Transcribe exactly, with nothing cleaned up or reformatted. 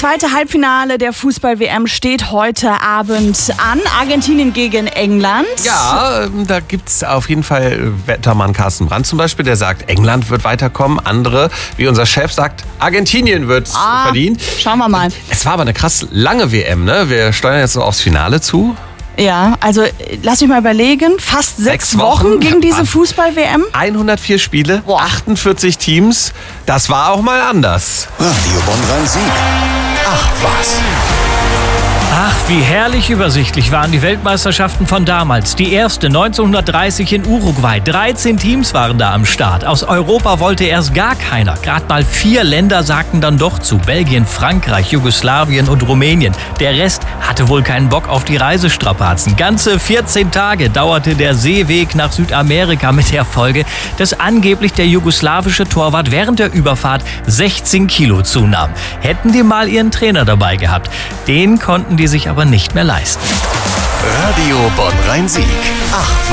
zweite Halbfinale der Fußball-W M steht heute Abend an. Argentinien gegen England. Ja, da gibt es auf jeden Fall Wettermann Carsten Brandt zum Beispiel, der sagt, England wird weiterkommen. Andere, wie unser Chef, sagt, Argentinien wird ah, verdienen. Schauen wir mal. Es war aber eine krass lange W M, ne? Wir steuern jetzt so aufs Finale zu. Ja, also lass mich mal überlegen. Fast sechs, sechs Wochen, Wochen ging diese Fußball-W M. hundertvier Spiele, Boah. achtundvierzig Teams. Das war auch mal anders. Radio Bonn-Rhein-Sieg. Ach was. Ach, wie herrlich übersichtlich waren die Weltmeisterschaften von damals. Die erste neunzehnhundertdreißig in Uruguay. dreizehn Teams waren da am Start. Aus Europa wollte erst gar keiner. Gerade mal vier Länder sagten dann doch zu. Belgien, Frankreich, Jugoslawien und Rumänien. Der Rest hatte wohl keinen Bock auf die Reisestrapazen. Ganze vierzehn Tage dauerte der Seeweg nach Südamerika mit der Folge, dass angeblich der jugoslawische Torwart während der Überfahrt sechzehn Kilo zunahm. Hätten die mal ihren Trainer dabei gehabt. Den konnten die sich aber nicht mehr leisten. Radio Bonn-Rhein-Sieg. Ach was.